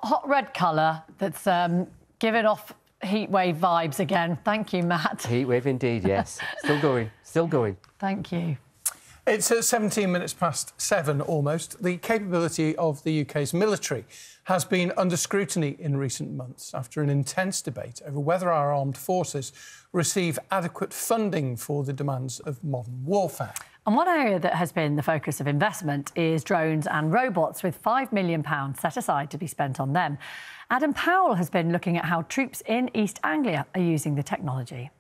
hot red colour that's giving off heatwave vibes again. Thank you, Matt. Heatwave indeed, yes. Still going, still going. Thank you. It's at 17 minutes past 7 almost. The capability of the UK's military has been under scrutiny in recent months after an intense debate over whether our armed forces receive adequate funding for the demands of modern warfare. And one area that has been the focus of investment is drones and robots, with £5 million set aside to be spent on them. Adam Powell has been looking at how troops in East Anglia are using the technology.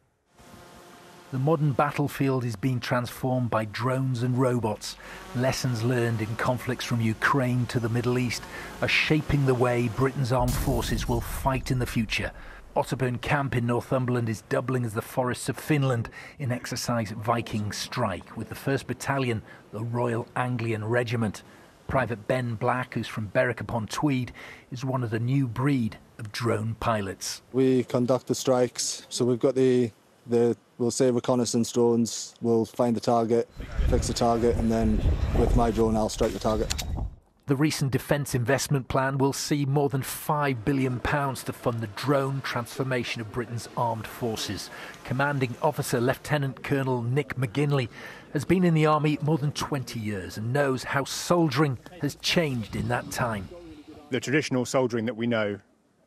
The modern battlefield is being transformed by drones and robots. Lessons learned in conflicts from Ukraine to the Middle East are shaping the way Britain's armed forces will fight in the future. Otterburn Camp in Northumberland is doubling as the forests of Finland in exercise Viking Strike, with the 1st Battalion, the Royal Anglian Regiment. Private Ben Black, who's from Berwick-upon-Tweed, is one of the new breed of drone pilots. We conduct the strikes, so we've got we'll say reconnaissance drones, we'll find the target, fix the target, and then with my drone I'll strike the target. The recent defence investment plan will see more than £5 billion to fund the drone transformation of Britain's armed forces. Commanding Officer Lieutenant Colonel Nick McGinley has been in the army more than 20 years and knows how soldiering has changed in that time. The traditional soldiering that we know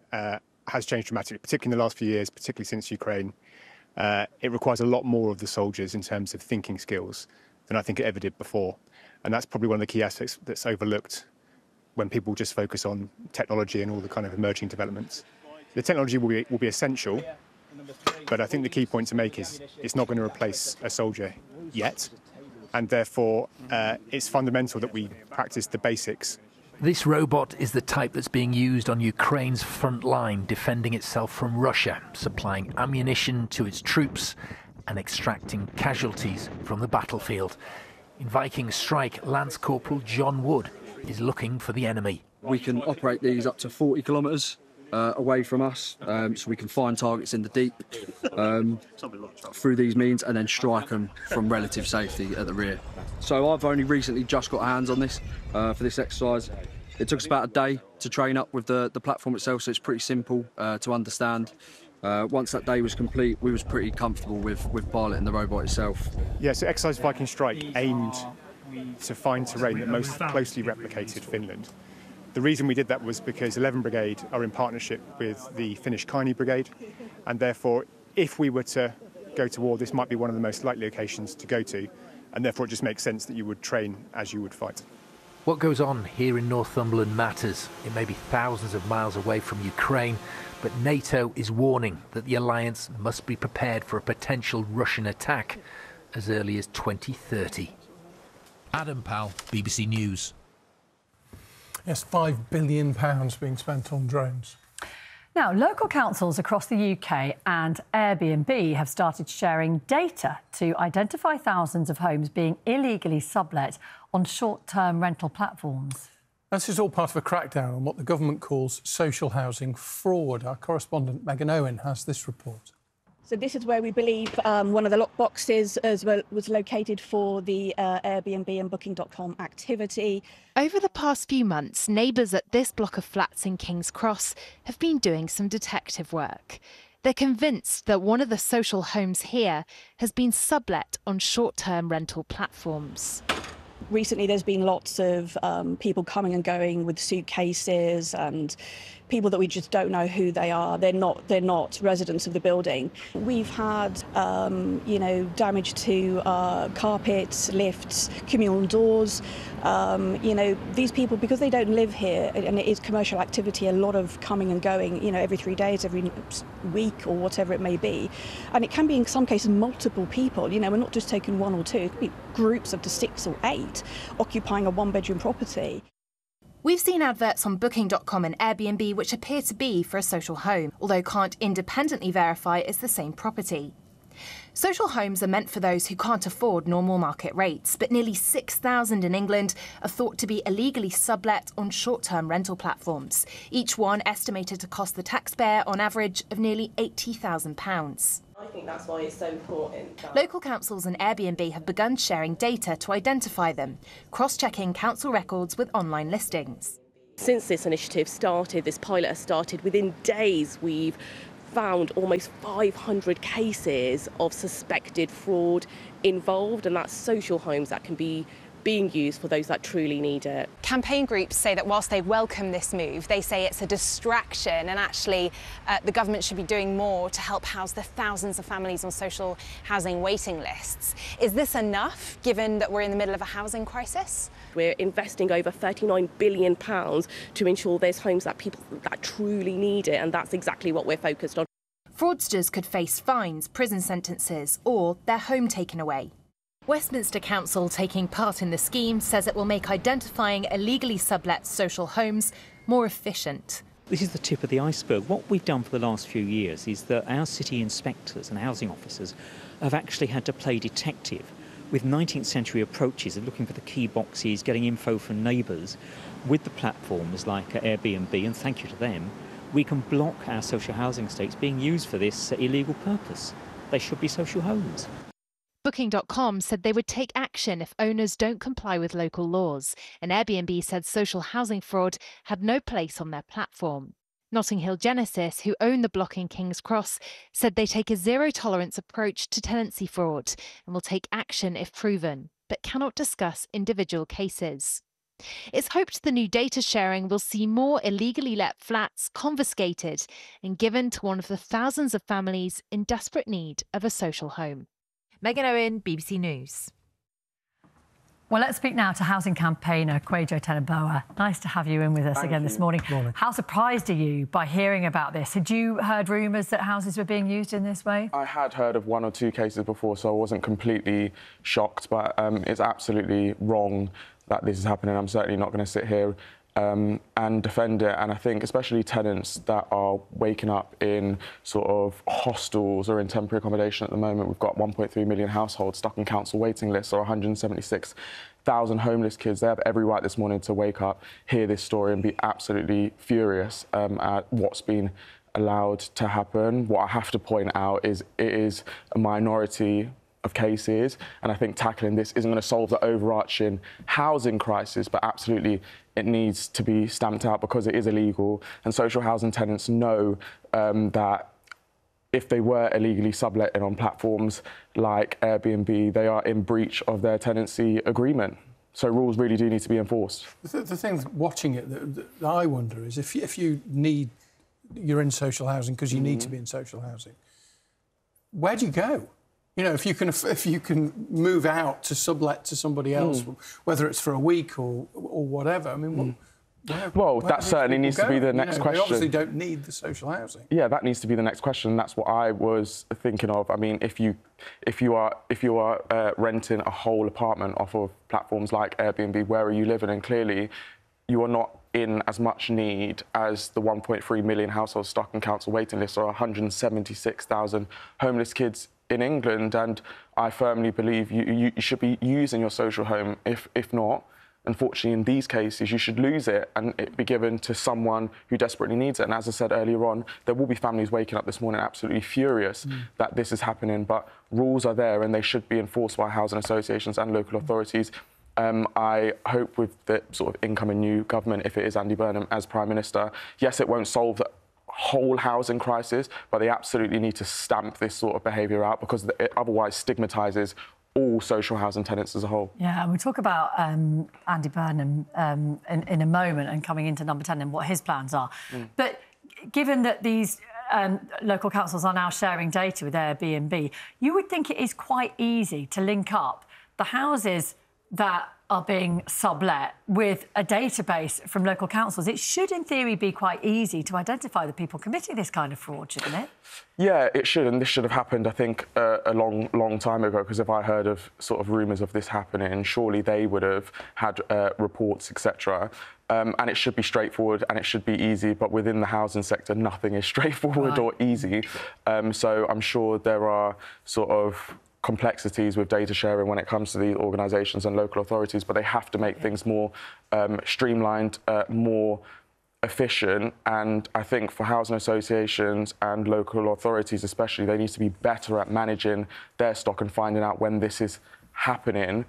has changed dramatically, particularly in the last few years, particularly since Ukraine. It requires a lot more of the soldiers in terms of thinking skills than I think it ever did before. And that's probably one of the key aspects that's overlooked when people just focus on technology and all the kind of emerging developments. The technology will be essential, but I think the key point to make is it's not going to replace a soldier yet. And therefore, it's fundamental that we practice the basics. This robot is the type that's being used on Ukraine's front line, defending itself from Russia, supplying ammunition to its troops and extracting casualties from the battlefield. In Viking Strike, Lance Corporal John Wood is looking for the enemy. We can operate these up to 40 kilometres away from us, so we can find targets in the deep through these means and then strike them from relative safety at the rear. So I've only recently just got hands on this for this exercise. It took us about a day to train up with the platform itself, so it's pretty simple to understand. Once that day was complete, we was pretty comfortable with piloting the robot itself. Yeah, so Exercise Viking Strike aimed to find terrain that most closely replicated Finland. The reason we did that was because 11 Brigade are in partnership with the Finnish Kaini Brigade, and therefore, if we were to go to war, this might be one of the most likely locations to go to, and therefore it just makes sense that you would train as you would fight. What goes on here in Northumberland matters. It may be thousands of miles away from Ukraine, but NATO is warning that the alliance must be prepared for a potential Russian attack as early as 2030. Adam Powell, BBC News. Yes, £5 billion being spent on drones. Now, local councils across the UK and Airbnb have started sharing data to identify thousands of homes being illegally sublet on short-term rental platforms. This is all part of a crackdown on what the government calls social housing fraud. Our correspondent Megan Owen has this report. So this is where we believe one of the lockboxes as well was located for the Airbnb and Booking.com activity. Over the past few months, neighbours at this block of flats in King's Cross have been doing some detective work. They're convinced that one of the social homes here has been sublet on short-term rental platforms. Recently, there's been lots of people coming and going with suitcases and people that we just don't know who they are. They're not residents of the building. We've had, damage to carpets, lifts, communal doors. These people, because they don't live here and it is commercial activity, a lot of coming and going, every 3 days, every week or whatever it may be. And it can be, in some cases, multiple people. We're not just taking one or two. It could be groups up to 6 or 8 occupying a one-bedroom property. We've seen adverts on Booking.com and Airbnb which appear to be for a social home, although can't independently verify it's the same property. Social homes are meant for those who can't afford normal market rates, but nearly 6,000 in England are thought to be illegally sublet on short-term rental platforms, each one estimated to cost the taxpayer on average of nearly £80,000. I think that's why it's so important. Local councils and Airbnb have begun sharing data to identify them, cross-checking council records with online listings. Since this initiative started, this pilot has started, within days we've found almost 500 cases of suspected fraud involved, and that's social homes that can be being used for those that truly need it. Campaign groups say that whilst they welcome this move, they say it's a distraction, and actually the government should be doing more to help house the thousands of families on social housing waiting lists. Is this enough, given that we're in the middle of a housing crisis? We're investing over £39 billion to ensure there's homes that people that truly need it, and that's exactly what we're focused on. Fraudsters could face fines, prison sentences, or their home taken away. Westminster Council, taking part in the scheme, says it will make identifying illegally sublet social homes more efficient. This is the tip of the iceberg. What we've done for the last few years is that our city inspectors and housing officers have actually had to play detective with 19th century approaches of looking for the key boxes, getting info from neighbours. With the platforms like Airbnb, and thank you to them, we can block our social housing estates being used for this illegal purpose. They should be social homes. Booking.com said they would take action if owners don't comply with local laws, and Airbnb said social housing fraud had no place on their platform. Notting Hill Genesis, who own the block in King's Cross, said they take a zero-tolerance approach to tenancy fraud and will take action if proven, but cannot discuss individual cases. It's hoped the new data sharing will see more illegally let flats confiscated and given to one of the thousands of families in desperate need of a social home. Megan Owen, BBC News. Well, let's speak now to housing campaigner Kwejo Teneboa. Nice to have you in with us again this morning. How surprised are you by hearing about this? Had you heard rumours that houses were being used in this way? I had heard of one or two cases before, so I wasn't completely shocked, but it's absolutely wrong that this is happening. I'm certainly not going to sit here and defend it. And I think especially tenants that are waking up in sort of hostels or in temporary accommodation at the moment. We've got 1.3 million households stuck in council waiting lists, or 176,000 homeless kids. They have every right this morning to wake up, hear this story and be absolutely furious at what's been allowed to happen. What I have to point out is it is a minority of cases, and I think tackling this isn't going to solve the overarching housing crisis, but absolutely it needs to be stamped out because it is illegal, and social housing tenants know that if they were illegally subletting on platforms like Airbnb, they are in breach of their tenancy agreement. So rules really do need to be enforced. The thing watching it that I wonder is if you're in social housing because you need to be in social housing, where do you go? You know, if you can move out to sublet to somebody else, whether it's for a week or whatever. I mean, well, that certainly needs to be the next question. They obviously don't need the social housing. Yeah, that needs to be the next question. That's what I was thinking of. I mean, if you are renting a whole apartment off of platforms like Airbnb, where are you living? And clearly, you are not in as much need as the 1.3 million households stuck in council waiting lists, or 176,000 homeless kids in England, and I firmly believe you should be using your social home. If not, unfortunately, in these cases, you should lose it and it be given to someone who desperately needs it. And as I said earlier on, there will be families waking up this morning absolutely furious that this is happening, but rules are there and they should be enforced by housing associations and local authorities. I hope with the sort of incoming new government, if it is Andy Burnham as Prime Minister, yes, it won't solve the whole housing crisis, but they absolutely need to stamp this sort of behaviour out, because it otherwise stigmatises all social housing tenants as a whole. Yeah, and we'll talk about Andy Burnham in a moment, and coming into Number 10 and what his plans are. But given that these local councils are now sharing data with Airbnb, you would think it is quite easy to link up the houses that are being sublet with a database from local councils. It should, in theory, be quite easy to identify the people committing this kind of fraud, shouldn't it? Yeah, it should, and this should have happened, I think, a long time ago, because if I heard of sort of rumours of this happening, surely they would have had reports, etc. And it should be straightforward and it should be easy, but within the housing sector, nothing is straightforward or easy. So I'm sure there are sort of complexities with data sharing when it comes to the organisations and local authorities, but they have to make things more streamlined, more efficient. And I think for housing associations and local authorities especially, they need to be better at managing their stock and finding out when this is happening,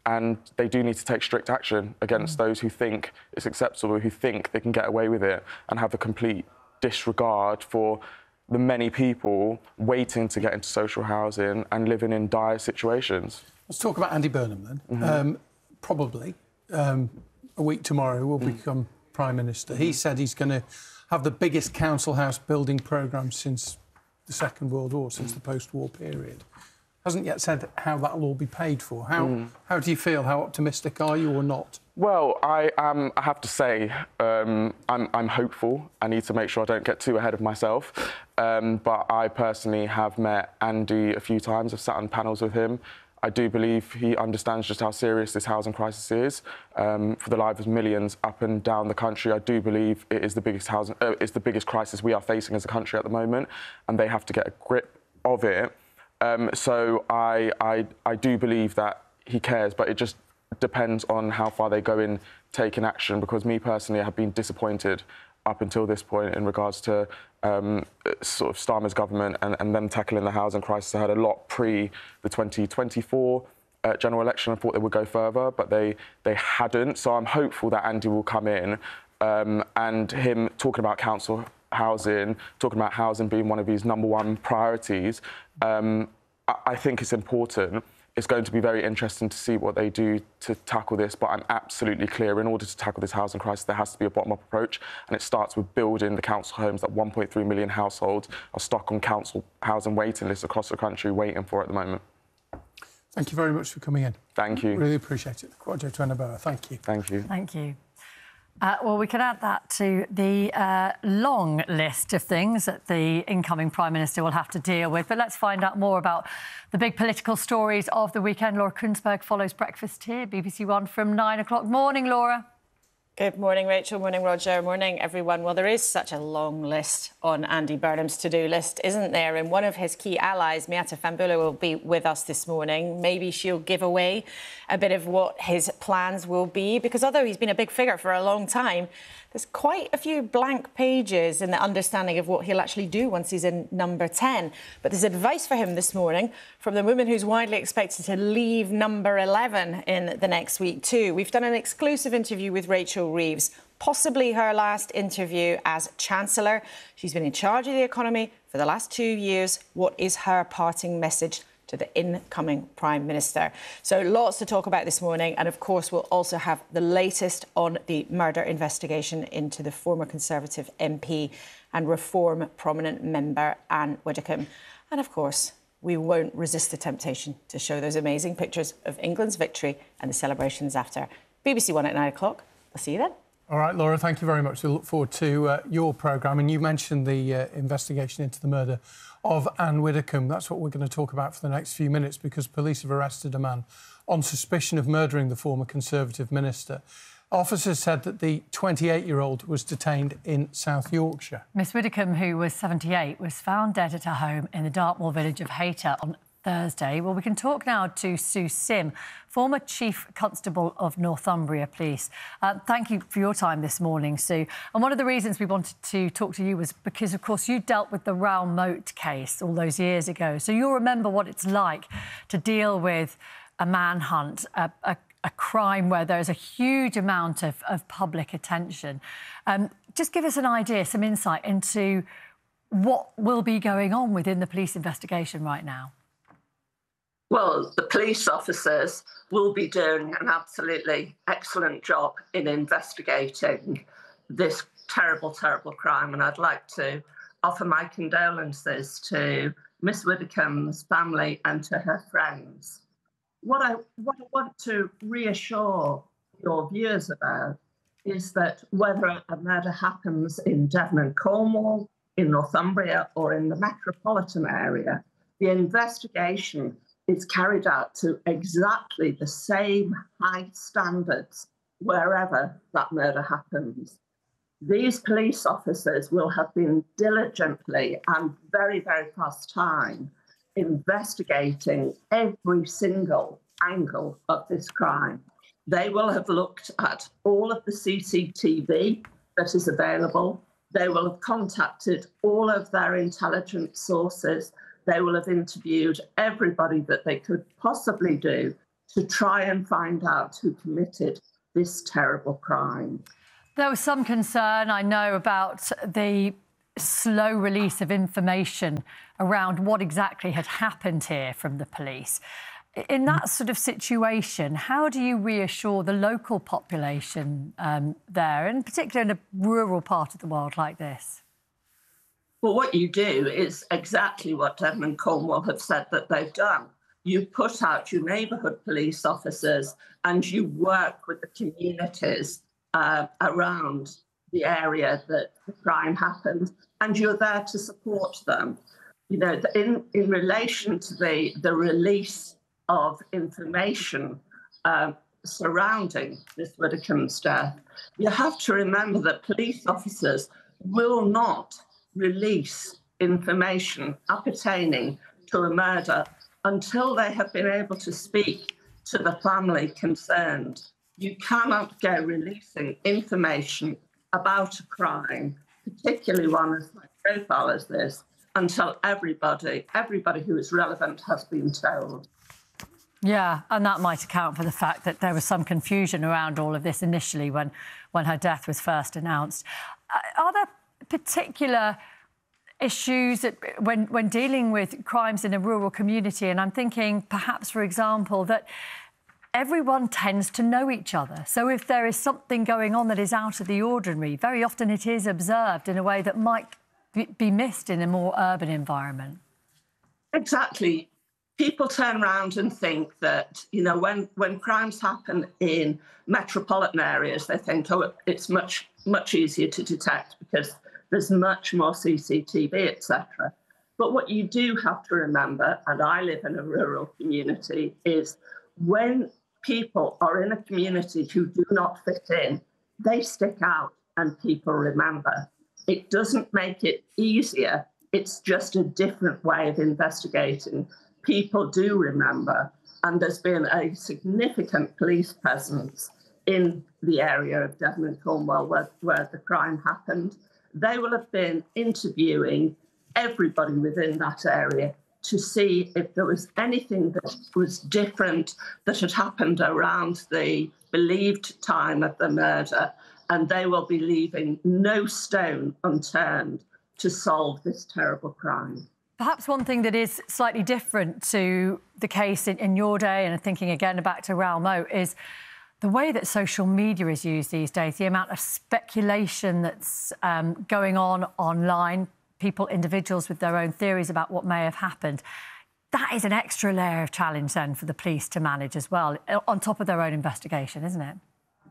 and they do need to take strict action against those who think it's acceptable, who think they can get away with it, and have a complete disregard for the many people waiting to get into social housing and living in dire situations. Let's talk about Andy Burnham then. Probably a week tomorrow will become Prime Minister. He said he's going to have the biggest council house building programme since the Second World War, since the post-war period. Hasn't yet said how that'll all be paid for. How do you feel? How optimistic are you or not? Well, I have to say, I'm hopeful. I need to make sure I don't get too ahead of myself. But I personally have met Andy a few times. I've sat on panels with him. I do believe he understands just how serious this housing crisis is for the lives of millions up and down the country. I do believe it is the biggest it's the biggest crisis we are facing as a country at the moment, and they have to get a grip of it. So I do believe that he cares, but it just depends on how far they go in taking action, because me personally, I have been disappointed up until this point in regards to sort of Starmer's government and them tackling the housing crisis. I had a lot pre the 2024 general election. I thought they would go further, but they hadn't. So I'm hopeful that Andy will come in and him talking about council housing, talking about housing being one of his #1 priorities. I think it's important. It's going to be very interesting to see what they do to tackle this, but I'm absolutely clear in order to tackle this housing crisis, there has to be a bottom-up approach, and it starts with building the council homes that 1.3 million households are stuck on council housing waiting lists across the country waiting for at the moment. Thank you very much for coming in. Thank you. Really appreciate it. Kwadwo Twene-Boa, thank you. Thank you. Thank you. Well, we can add that to the long list of things that the incoming Prime Minister will have to deal with. But let's find out more about the big political stories of the weekend. Laura Kuenssberg follows Breakfast here, BBC One, from 9 o'clock. Morning, Laura. Good morning, Rachel. Morning, Roger. Morning, everyone. Well, there is such a long list on Andy Burnham's to-do list, isn't there? And one of his key allies, Miata Fahnbulleh, will be with us this morning. Maybe she'll give away a bit of what his plans will be, because although he's been a big figure for a long time, there's quite a few blank pages in the understanding of what he'll actually do once he's in number 10. But there's advice for him this morning from the woman who's widely expected to leave number 11 in the next week too. We've done an exclusive interview with Rachel Reeves, possibly her last interview as Chancellor. She's been in charge of the economy for the last 2 years. What is her parting message to the incoming Prime Minister? So lots to talk about this morning. And of course, we'll also have the latest on the murder investigation into the former Conservative MP and Reform prominent member Anne Widdecombe. And of course, we won't resist the temptation to show those amazing pictures of England's victory and the celebrations after. BBC One at 9 o'clock. I'll see you then. All right, Laura, thank you very much. We look forward to your programme. And you mentioned the investigation into the murder of Anne Widdecombe. That's what we're going to talk about for the next few minutes, because police have arrested a man on suspicion of murdering the former Conservative minister. Officers said that the 28-year-old was detained in South Yorkshire. Miss Widdecombe, who was 78, was found dead at her home in the Dartmoor village of Hayter on Thursday. Well, we can talk now to Sue Sim, former Chief Constable of Northumbria Police. Thank you for your time this morning, Sue. And one of the reasons we wanted to talk to you was because, of course, you dealt with the Raoul Moat case all those years ago. So you'll remember what it's like to deal with a manhunt, a crime where there's a huge amount of public attention. Just give us an idea, some insight into what will be going on within the police investigation right now. Well, the police officers will be doing an absolutely excellent job in investigating this terrible, terrible crime. And I'd like to offer my condolences to Miss Widdecombe's family and to her friends. What I want to reassure your viewers about is that whether a murder happens in Devon and Cornwall, in Northumbria, or in the metropolitan area, the investigation is carried out to exactly the same high standards wherever that murder happens. These police officers will have been diligently and very, very fast time investigating every single angle of this crime. They will have looked at all of the CCTV that is available. They will have contacted all of their intelligence sources. They will have interviewed everybody that they could possibly do to try and find out who committed this terrible crime. There was some concern, I know, about the slow release of information around what exactly had happened here from the police. In that sort of situation, how do you reassure the local population there, and particularly in a rural part of the world like this? Well, what you do is exactly what Devon and Cornwall have said that they've done. You put out your neighbourhood police officers and you work with the communities around the area that the crime happened, and you're there to support them. You know, in relation to the release of information surrounding Miss Widdicombe's death, you have to remember that police officers will not release information appertaining to a murder until they have been able to speak to the family concerned. You cannot go releasing information about a crime, particularly one as high profile as this, until everybody who is relevant has been told. Yeah, and that might account for the fact that there was some confusion around all of this initially when her death was first announced. Are there particular issues that when dealing with crimes in a rural community, and I'm thinking perhaps, for example, that everyone tends to know each other. So if there is something going on that is out of the ordinary, very often it is observed in a way that might be missed in a more urban environment. Exactly. People turn around and think that, you know, when crimes happen in metropolitan areas, they think, oh, it's much easier to detect because there's much more CCTV, etc. But what you do have to remember, and I live in a rural community, is when people are in a community who do not fit in, they stick out and people remember. It doesn't make it easier. It's just a different way of investigating. People do remember, and there's been a significant police presence in the area of Devon and Cornwall where the crime happened. They will have been interviewing everybody within that area to see if there was anything that was different that had happened around the believed time of the murder, and they will be leaving no stone unturned to solve this terrible crime. Perhaps one thing that is slightly different to the case in your day, and thinking again back to Raoul Moat, is the way that social media is used these days, the amount of speculation that's going on online, individuals with their own theories about what may have happened. That is an extra layer of challenge then for the police to manage as well, on top of their own investigation, isn't it?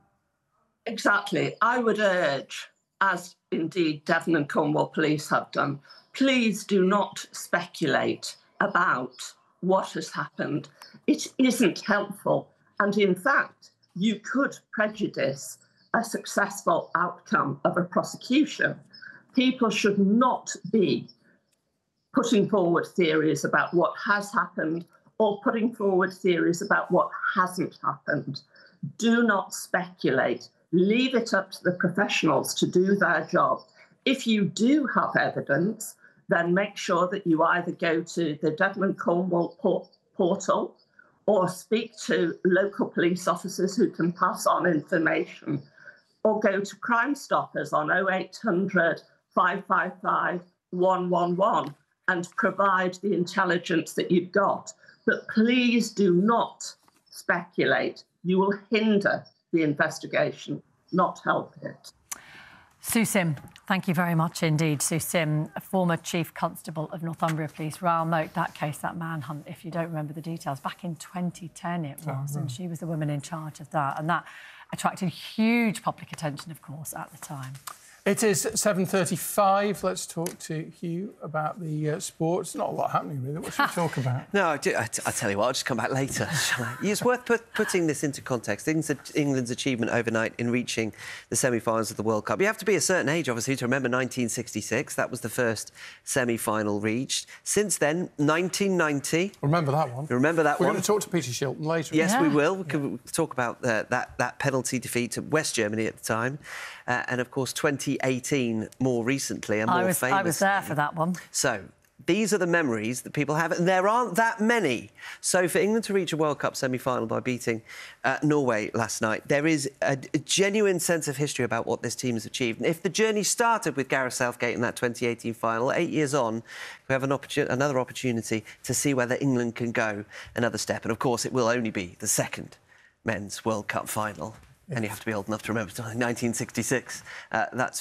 Exactly. I would urge, as indeed Devon and Cornwall police have done, please do not speculate about what has happened. It isn't helpful. And in fact, you could prejudice a successful outcome of a prosecution. People should not be putting forward theories about what has happened or putting forward theories about what hasn't happened. Do not speculate. Leave it up to the professionals to do their job. If you do have evidence, then make sure that you either go to the Devon and Cornwall portal or speak to local police officers who can pass on information, or go to Crime Stoppers on 0800 555 111 and provide the intelligence that you've got. But please do not speculate. You will hinder the investigation, not help it. Sue Sim, thank you very much indeed. Sue Sim, a former Chief Constable of Northumbria Police. Raoul Moat, that case, that manhunt, if you don't remember the details, back in 2010 it was, and she was the woman in charge of that. And that attracted huge public attention, of course, at the time. It is 7:35. Let's talk to Hugh about the sports. Not a lot happening, really. What should we talk about? No, I tell you what, I'll just come back later. It's worth putting this into context. England's achievement overnight in reaching the semi-finals of the World Cup. You have to be a certain age, obviously, to remember 1966. That was the first semi-final reached. Since then, 1990... Remember that one. Remember that one. We're going to talk to Peter Shilton later. Yes, we will. We can talk about that penalty defeat to West Germany at the time. And, of course, 2018 more recently and more famously. I was there for that one. So, These are the memories that people have, and there aren't that many. So for England to reach a World Cup semi-final by beating Norway last night, there is a genuine sense of history about what this team has achieved. And if the journey started with Gareth Southgate in that 2018 final, 8 years on, we have another opportunity to see whether England can go another step. And, of course, it will only be the second men's World Cup final. And you have to be old enough to remember 1966. That's